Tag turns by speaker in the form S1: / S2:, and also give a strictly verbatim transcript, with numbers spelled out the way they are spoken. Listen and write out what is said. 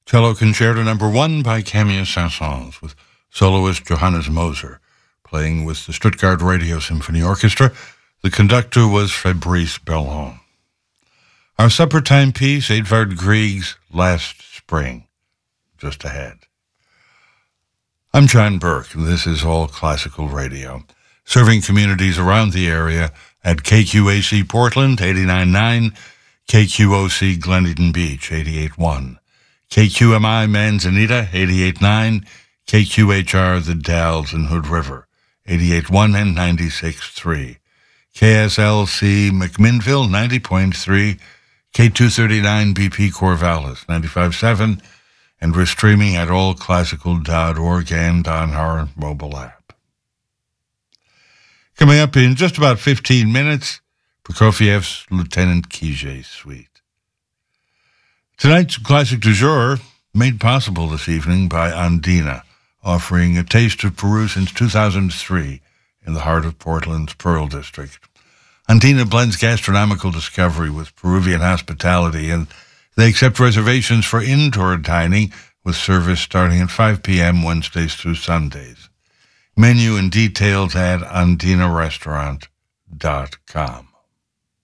S1: Cello Concerto Number One by Camille Saint-Saëns, with soloist Johannes Moser playing with the Stuttgart Radio Symphony Orchestra. The conductor was Fabrice Bellon. Our supper time piece, Edvard Grieg's Last Spring, just ahead. I'm John Burke, and this is All Classical Radio, serving communities around the area at K Q A C Portland, eighty-nine point nine, K Q O C Glen Eden Beach, eighty-eight point one, K Q M I Manzanita, eighty-eight point nine, K Q H R The Dalles and Hood River, eighty-eight point one and ninety-six point three, K S L C McMinnville, ninety point three, K two thirty-nine B P Corvallis, ninety-five point seven, and we're streaming at all classical dot org and on our mobile app. Coming up in just about fifteen minutes, Prokofiev's Lieutenant Kijé Suite. Tonight's classic du jour made possible this evening by Andina, offering a taste of Peru since two thousand three in the heart of Portland's Pearl District. Andina blends gastronomical discovery with Peruvian hospitality, and they accept reservations for indoor dining with service starting at five p.m. Wednesdays through Sundays. Menu and details at andina restaurant dot com.